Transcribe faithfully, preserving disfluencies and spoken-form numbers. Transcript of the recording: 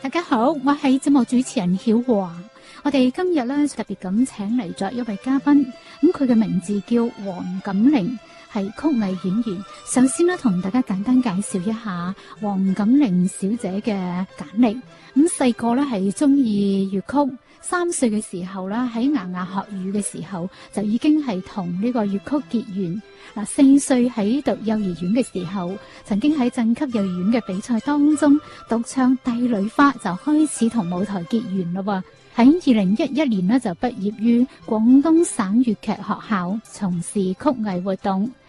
大家好，我係節目主持人曉華。我哋今日咧特別咁請嚟咗一位嘉賓，咁佢嘅名字叫黃錦玲，係曲藝演員。首先咧，同大家簡單介紹一下黃錦玲小姐嘅簡歷。咁細個咧係中意粵曲，三歲嘅時候啦，喺牙牙學語嘅時候就已經係同呢個粵曲結緣。嗱，四歲喺讀幼兒園嘅時候，曾經喺鎮級幼兒園嘅比賽當中獨唱《帝女花》，就開始同舞台結緣咯喎。喺二零一一年呢，就畢業於廣東省粵劇學校，從事曲藝活動。